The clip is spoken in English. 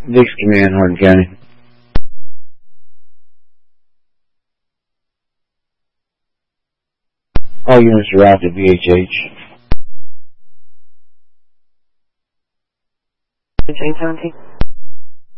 Dix Command, Hardin County. All units are out to VHH. James County.